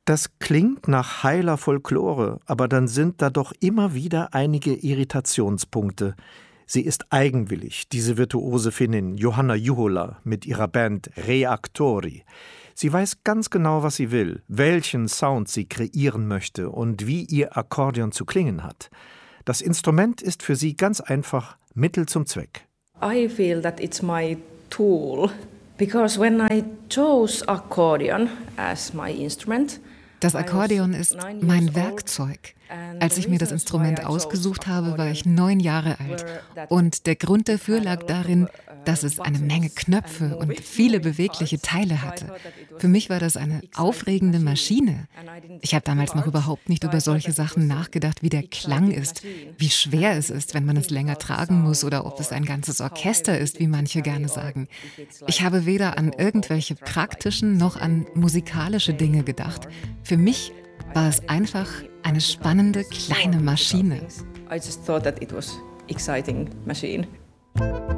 Das klingt nach heiler Folklore, aber dann sind da doch immer wieder einige Irritationspunkte. Sie ist eigenwillig, diese virtuose Finnin Johanna Juhola mit ihrer Band Reaktori. Sie weiß ganz genau, was sie will, welchen Sound sie kreieren möchte und wie ihr Akkordeon zu klingen hat. Das Instrument ist für sie ganz einfach Mittel zum Zweck. I feel that it's my tool, because when I chose accordion as my instrument, das Akkordeon ist mein Werkzeug. Als ich mir das Instrument ausgesucht habe, war ich 9 Jahre alt. Und der Grund dafür lag darin, dass es eine Menge Knöpfe und viele bewegliche Teile hatte. Für mich war das eine aufregende Maschine. Ich habe damals noch überhaupt nicht über solche Sachen nachgedacht, wie der Klang ist, wie schwer es ist, wenn man es länger tragen muss oder ob es ein ganzes Orchester ist, wie manche gerne sagen. Ich habe weder an irgendwelche praktischen noch an musikalische Dinge gedacht. Für mich war es einfach eine spannende kleine Maschine. I just thought that it was exciting machine.